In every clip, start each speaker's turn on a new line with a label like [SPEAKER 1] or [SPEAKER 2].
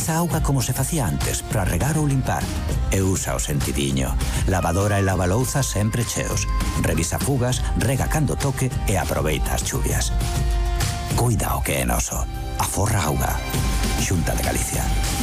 [SPEAKER 1] Utiliza a auga como se facía antes para regar ou limpar. E usa o sentidiño. Lavadora e lavalouzas sempre cheos. Revisa fugas, rega cando toque e aproveita as chuvias. Cuida o que é noso. Aforra auga. Xunta de Galicia.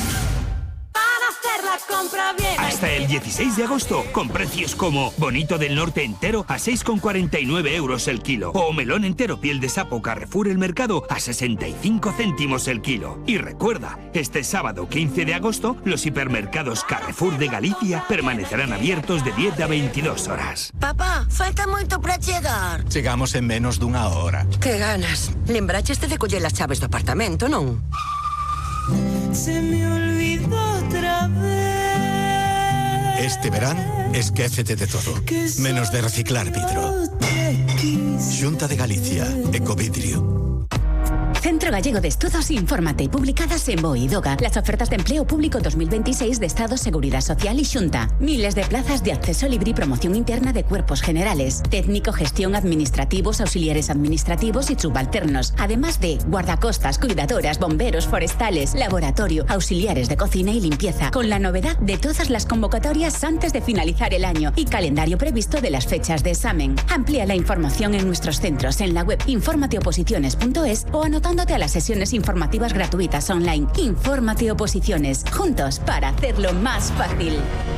[SPEAKER 2] Hasta el 16 de agosto, con precios como bonito del norte entero a 6,49 euros el kilo. O melón entero piel de sapo Carrefour El Mercado a 65 céntimos el kilo. Y recuerda, este sábado 15 de agosto, los hipermercados Carrefour de Galicia permanecerán abiertos de 10 a 22 horas.
[SPEAKER 3] Papá, falta moito para chegar.
[SPEAKER 4] Chegamos en menos dunha hora.
[SPEAKER 3] Que ganas. Lembraste de coller as chaves do apartamento, non?
[SPEAKER 5] Se me olvidó otra vez.
[SPEAKER 4] Este verán, esquécete de todo, menos de reciclar vidro. Xunta de Galicia, Ecovidrio.
[SPEAKER 6] Centro Gallego de Estudos, infórmate, publicadas en BOE y DOGA, las ofertas de empleo público 2026 de Estado, Seguridad Social y Xunta. Miles de plazas de acceso libre y promoción interna de cuerpos generales, técnico, gestión, administrativos, auxiliares administrativos y subalternos, además de guardacostas, cuidadoras, bomberos, forestales, laboratorio, auxiliares de cocina y limpieza, con la novedad de todas las convocatorias antes de finalizar el año y calendario previsto de las fechas de examen. Amplía la información en nuestros centros en la web informateoposiciones.es o anotándote a las sesiones informativas gratuitas online. Infórmate Oposiciones, juntos para hacerlo más fácil.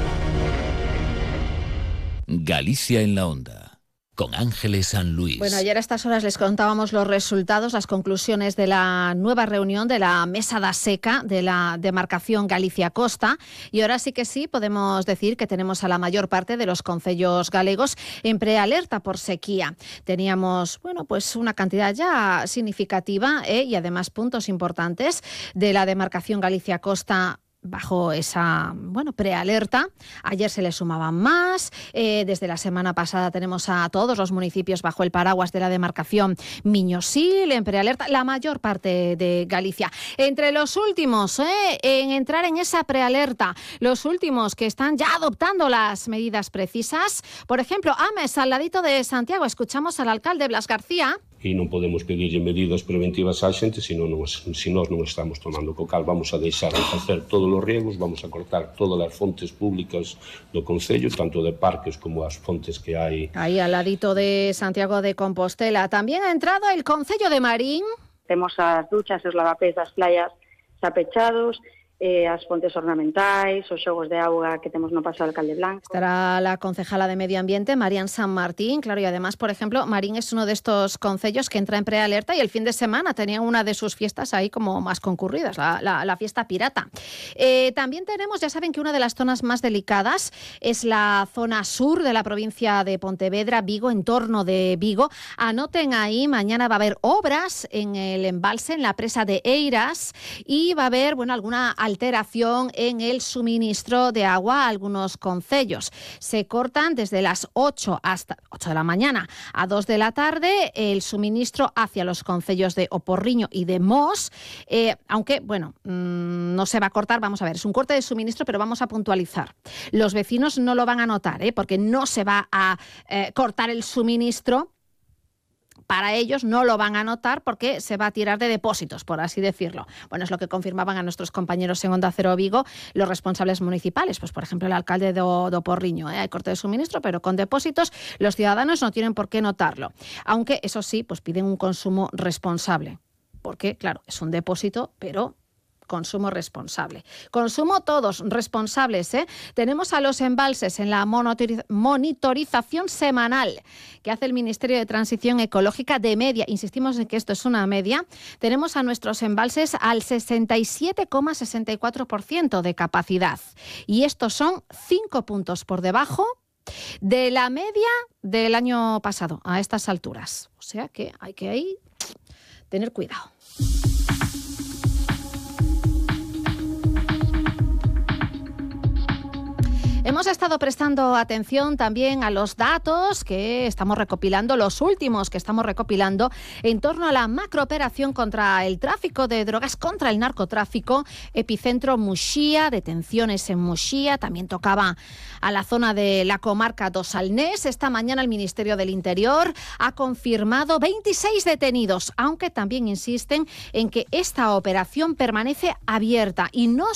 [SPEAKER 7] Galicia en la Onda, con Ángeles San Luis.
[SPEAKER 8] Bueno, ayer a estas horas les contábamos los resultados, las conclusiones de la nueva reunión de la Mesa da Seca de la demarcación Galicia-Costa, y ahora sí que sí podemos decir que tenemos a la mayor parte de los concellos galegos en prealerta por sequía. Teníamos, bueno, pues una cantidad ya significativa y además puntos importantes de la demarcación Galicia-Costa bajo esa, bueno, prealerta. Ayer se le sumaban más. Desde la semana pasada tenemos a todos los municipios bajo el paraguas de la demarcación Miñosil en prealerta, la mayor parte de Galicia. Entre los últimos en entrar en esa prealerta, los últimos que están ya adoptando las medidas precisas, por ejemplo, Ames, al ladito de Santiago, escuchamos al alcalde Blas García.
[SPEAKER 9] E non podemos pedirlle medidas preventivas á xente se nós non estamos tomando, co cal vamos a deixar de facer todos os riegos, vamos a cortar todas as fontes públicas do concello, tanto de parques como as fontes que hai.
[SPEAKER 8] Aí al ladito de Santiago de Compostela. Tamén ha entrado el concello de Marín.
[SPEAKER 10] Temos as duchas e os lavapés das playas xa pechados, as fontes ornamentais, os xogos de auga que temos no Paso do Alcalde Blanco.
[SPEAKER 8] Estará la concejala de Medio Ambiente, Marian San Martín, claro, y además, por ejemplo, Marín es uno de estos concellos que entra en prealerta y el fin de semana tenían una de sus fiestas ahí como más concurridas, la fiesta pirata. También tenemos, ya saben que una de las zonas más delicadas es la zona sur de la provincia de Pontevedra, Vigo, en torno de Vigo. Anoten ahí, mañana va a haber obras en el embalse, en la presa de Eiras, y va a haber, bueno, alguna alteración en el suministro de agua a algunos concellos. Se cortan desde las 8 hasta 8 de la mañana a 2 de la tarde el suministro hacia los concellos de Oporriño y de Mos, aunque, bueno, no se va a cortar, vamos a ver, es un corte de suministro, pero vamos a puntualizar. Los vecinos no lo van a notar, porque no se va a cortar el suministro. Para ellos no lo van a notar porque se va a tirar de depósitos, por así decirlo. Bueno, es lo que confirmaban a nuestros compañeros en Onda Cero Vigo los responsables municipales. Pues, por ejemplo, el alcalde de Oporriño. Hay corte de suministro, pero con depósitos los ciudadanos no tienen por qué notarlo. Aunque, eso sí, pues piden un consumo responsable. Porque, claro, es un depósito, pero consumo responsable. Consumo todos responsables, ¿eh? Tenemos a los embalses en la monitorización semanal que hace el Ministerio de Transición Ecológica de media. Insistimos en que esto es una media. Tenemos a nuestros embalses al 67,64% de capacidad. Y estos son 5 puntos por debajo de la media del año pasado a estas alturas. O sea que hay que ahí tener cuidado. Hemos estado prestando atención también a los datos que estamos recopilando, los últimos que estamos recopilando en torno a la macrooperación contra el tráfico de drogas, contra el narcotráfico, epicentro Muxía, detenciones en Muxía, también tocaba a la zona de la comarca do Salnés. Esta mañana el Ministerio del Interior ha confirmado 26 detenidos, aunque también insisten en que esta operación permanece abierta y no